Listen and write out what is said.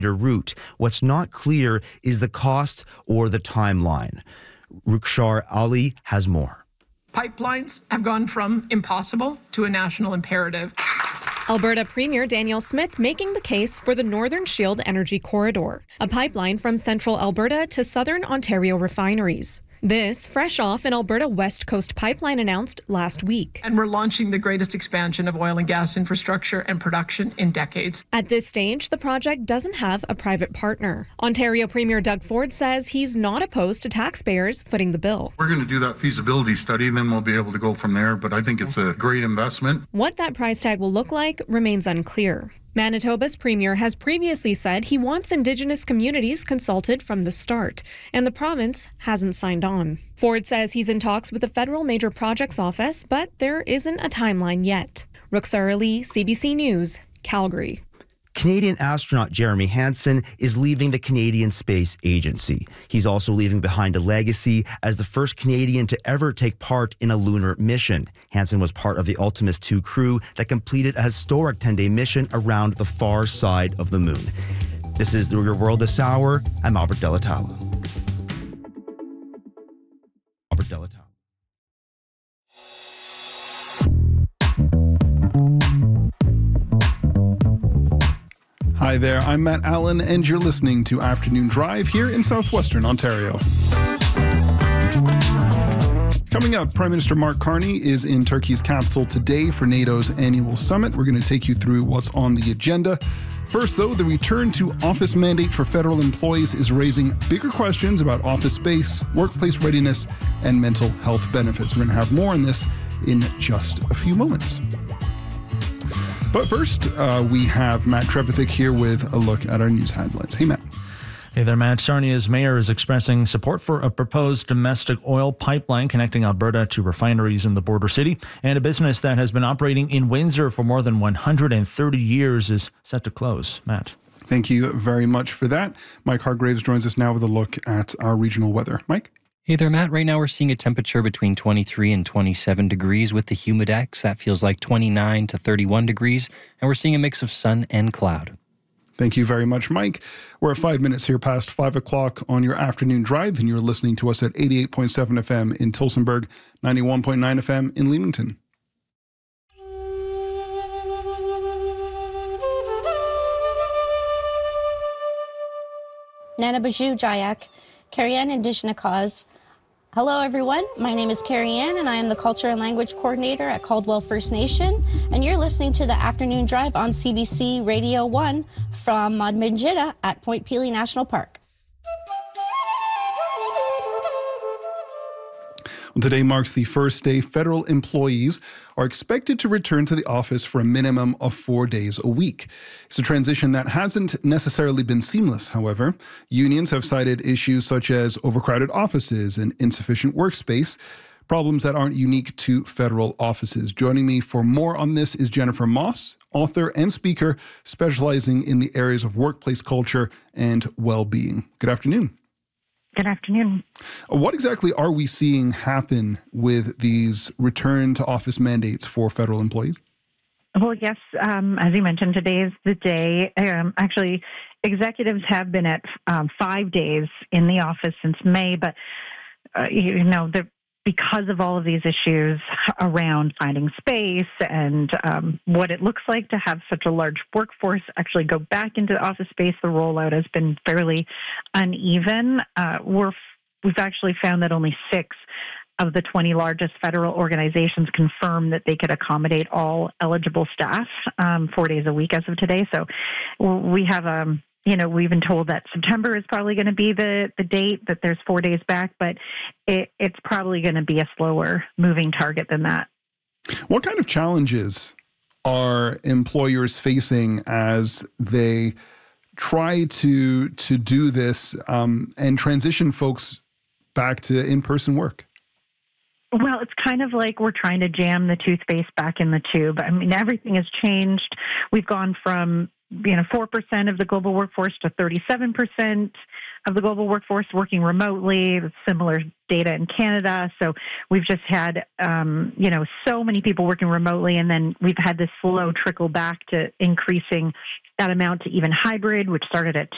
route. What's not clear is the cost or the timeline. Rukshar Ali has more. Pipelines have gone from impossible to a national imperative. Alberta Premier Danielle Smith making the case for the Northern Shield Energy Corridor, a pipeline from central Alberta to southern Ontario refineries. This fresh off an Alberta West Coast pipeline announced last week. And we're launching the greatest expansion of oil and gas infrastructure and production in decades. At this stage, the project doesn't have a private partner. Ontario Premier Doug Ford says he's not opposed to taxpayers footing the bill. We're going to do that feasibility study, and then we'll be able to go from there. But I think it's a great investment. What that price tag will look like remains unclear. Manitoba's premier has previously said he wants Indigenous communities consulted from the start, and the province hasn't signed on. Ford says he's in talks with the Federal Major Projects Office, but there isn't a timeline yet. Ruxar Ali, CBC News, Calgary. Canadian astronaut Jeremy Hansen is leaving the Canadian Space Agency. He's also leaving behind a legacy as the first Canadian to ever take part in a lunar mission. Hansen was part of the Ultimus 2 crew that completed a historic 10-day mission around the far side of the moon. This is Your World This Hour. I'm Albert Delatalo. Albert Delatalo. Hi there, I'm Matt Allen, and you're listening to Afternoon Drive here in southwestern Ontario. Coming up, Prime Minister Mark Carney is in Turkey's capital today for NATO's annual summit. We're going to take you through what's on the agenda. First, though, the return to office mandate for federal employees is raising bigger questions about office space, workplace readiness, and mental health benefits. We're going to have more on this in just a few moments. But first, we have Matt Trevithick here with a look at our news headlines. Hey, Matt. Hey there, Matt. Sarnia's mayor is expressing support for a proposed domestic oil pipeline connecting Alberta to refineries in the border city. And a business that has been operating in Windsor for more than 130 years is set to close. Matt. Thank you very much for that. Mike Hargraves joins us now with a look at our regional weather. Mike? Hey there, Matt. Right now we're seeing a temperature between 23 and 27 degrees with the Humidex. That feels like 29 to 31 degrees. And we're seeing a mix of sun and cloud. Thank you very much, Mike. We're at 5 minutes here past 5 o'clock on your afternoon drive, and you're listening to us at 88.7 FM in Tillsonburg, 91.9 FM in Leamington. Nana Baju Jayak, Carrie-Anne Indishnakas. Hello, everyone. My name is Carrie-Anne, and I am the Culture and Language Coordinator at Caldwell First Nation, and you're listening to the Afternoon Drive on CBC Radio 1 from Madminjida at Point Pelee National Park. Well, today marks the first day federal employees are expected to return to the office for a minimum of 4 days a week. It's a transition that hasn't necessarily been seamless, however. Unions have cited issues such as overcrowded offices and insufficient workspace, problems that aren't unique to federal offices. Joining me for more on this is Jennifer Moss, author and speaker specializing in the areas of workplace culture and well-being. Good afternoon. Good afternoon. What exactly are we seeing happen with these return to office mandates for federal employees? Well, yes, as you mentioned, today is the day. Actually, executives have been at 5 days in the office since May, but, because of all of these issues around finding space and what it looks like to have such a large workforce actually go back into office space, the rollout has been fairly uneven. We've actually found that only 6 of the 20 largest federal organizations confirmed that they could accommodate all eligible staff 4 days a week as of today. So we have we've been told that September is probably going to be the date, that there's 4 days back, but it's probably going to be a slower moving target than that. What kind of challenges are employers facing as they try to do this and transition folks back to in-person work? Well, it's kind of like we're trying to jam the toothpaste back in the tube. I mean, everything has changed. We've gone from 4% of the global workforce to 37% of the global workforce working remotely. Similar data in Canada. So we've just had, so many people working remotely, and then we've had this slow trickle back to increasing that amount to even hybrid, which started at